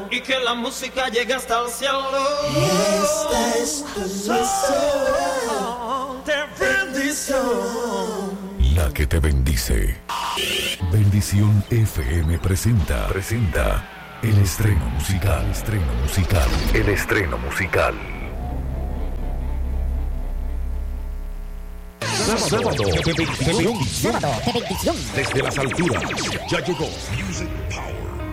y que la música llegue hasta el cielo. Esta es tu misión de bendición. La que te bendice. Bendición FM presenta el estreno musical. El estreno musical. Sábado de bendición. Desde las alturas ya llegó Music Power